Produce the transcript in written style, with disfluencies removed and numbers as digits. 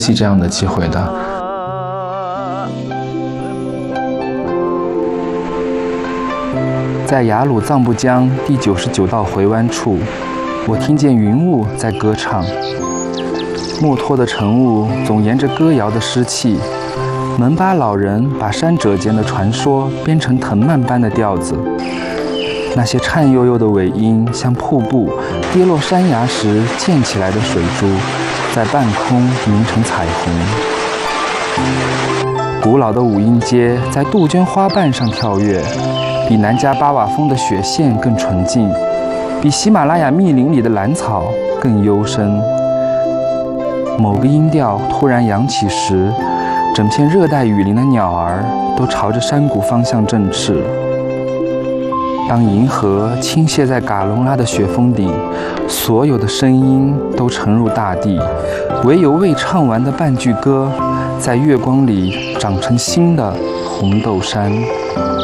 惜这样的机会的。在雅鲁藏布江第99道回湾处，我听见云雾在歌唱。墨脱的晨雾总沿着歌谣的湿气，门巴老人把山者间的传说编成藤蔓般的调子。那些颤悠悠的尾音，像瀑布跌落山崖时溅起来的水珠，在半空凝成彩虹。古老的五音阶在杜鹃花瓣上跳跃，比南迦巴瓦峰的雪线更纯净，比喜马拉雅密林里的兰草更幽深。某个音调突然扬起时，整片热带雨林的鸟儿都朝着山谷方向振翅。当银河倾泻在嘎隆拉的雪峰顶，所有的声音都沉入大地，唯有未唱完的半句歌，在月光里长成新的红豆杉。